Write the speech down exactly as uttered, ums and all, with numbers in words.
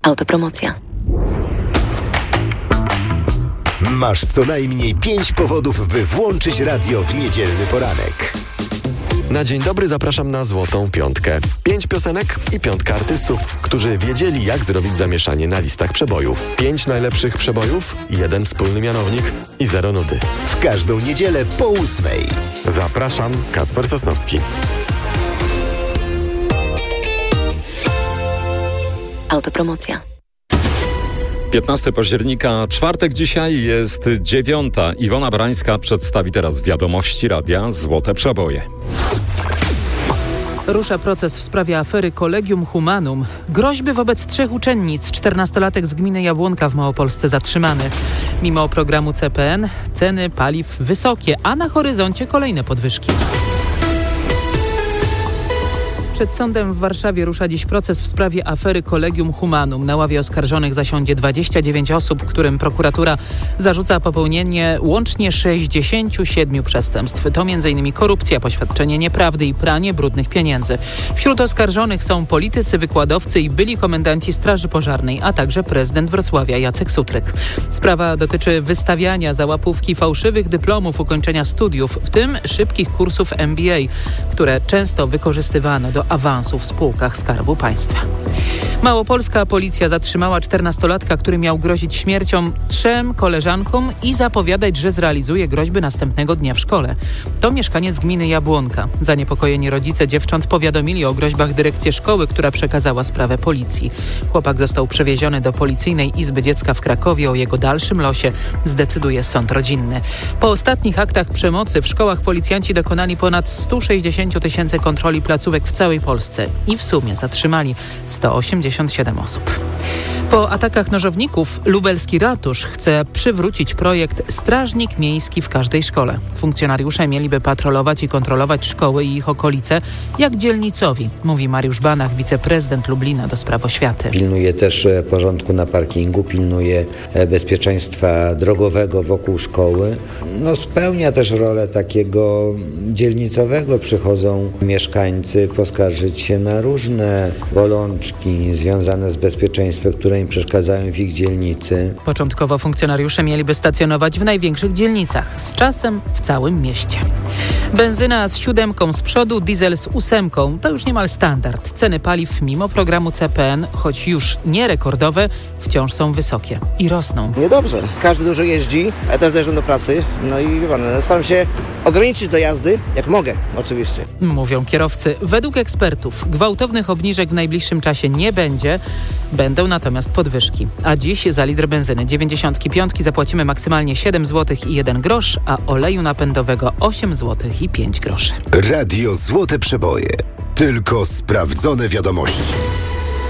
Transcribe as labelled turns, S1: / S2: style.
S1: Autopromocja.
S2: Masz co najmniej pięć powodów, by włączyć radio w niedzielny poranek.
S3: Na dzień dobry zapraszam na Złotą Piątkę. Pięć piosenek i piątka artystów, którzy wiedzieli, jak zrobić zamieszanie na listach przebojów. Pięć najlepszych przebojów, jeden wspólny mianownik i zero nudy.
S2: W każdą niedzielę po ósmej.
S3: Zapraszam, Kacper Sosnowski.
S1: Autopromocja.
S4: piętnastego października, czwartek dzisiaj, jest dziewiąta. Iwona Barańska przedstawi teraz wiadomości radia Złote Przeboje.
S5: Rusza proces w sprawie afery Collegium Humanum. Groźby wobec trzech uczennic. czternastolatek z gminy Jabłonka w Małopolsce zatrzymany. Mimo programu C P N ceny paliw wysokie, a na horyzoncie kolejne podwyżki. Przed sądem w Warszawie rusza dziś proces w sprawie afery Collegium Humanum. Na ławie oskarżonych zasiądzie dwadzieścia dziewięć osób, którym prokuratura zarzuca popełnienie łącznie sześćdziesięciu siedmiu przestępstw. To m.in. korupcja, poświadczenie nieprawdy i pranie brudnych pieniędzy. Wśród oskarżonych są politycy, wykładowcy i byli komendanci Straży Pożarnej, a także prezydent Wrocławia Jacek Sutryk. Sprawa dotyczy wystawiania za łapówki fałszywych dyplomów ukończenia studiów, w tym szybkich kursów M B A, które często wykorzystywano do awansu w spółkach Skarbu Państwa. Małopolska policja zatrzymała czternastolatka, który miał grozić śmiercią trzem koleżankom i zapowiadać, że zrealizuje groźby następnego dnia w szkole. To mieszkaniec gminy Jabłonka. Zaniepokojeni rodzice dziewcząt powiadomili o groźbach dyrekcję szkoły, która przekazała sprawę policji. Chłopak został przewieziony do Policyjnej Izby Dziecka w Krakowie. O jego dalszym losie zdecyduje sąd rodzinny. Po ostatnich aktach przemocy w szkołach policjanci dokonali ponad sto sześćdziesiąt tysięcy kontroli placówek w całej Polsce i w sumie zatrzymali sto osiemdziesiąt siedem osób. Po atakach nożowników lubelski ratusz chce przywrócić projekt Strażnik Miejski w każdej szkole. Funkcjonariusze mieliby patrolować i kontrolować szkoły i ich okolice jak dzielnicowi, mówi Mariusz Banach, wiceprezydent Lublina do spraw oświaty.
S6: Pilnuje też porządku na parkingu, pilnuje bezpieczeństwa drogowego wokół szkoły. No, spełnia też rolę takiego dzielnicowego. Przychodzą mieszkańcy poskarżyć się na różne bolączki związane z bezpieczeństwem, które im przeszkadzają w ich dzielnicy.
S5: Początkowo funkcjonariusze mieliby stacjonować w największych dzielnicach, z czasem w całym mieście. Benzyna z siódemką z przodu, diesel z ósemką. To już niemal standard. Ceny paliw mimo programu C P N, choć już nie rekordowe, wciąż są wysokie i rosną.
S7: Niedobrze. Każdy dużo jeździ, ja też dojeżdżam do pracy. No i wie pan, staram się ograniczyć do jazdy, jak mogę, oczywiście.
S5: Mówią kierowcy. Według ekspertów gwałtownych obniżek w najbliższym czasie nie będzie. Będą natomiast podwyżki. A dziś za litr benzyny dziewięćdziesiąt pięć zapłacimy maksymalnie siedem złotych i jeden grosz, a oleju napędowego osiem złotych i pięć groszy.
S2: Radio Złote Przeboje. Tylko sprawdzone wiadomości.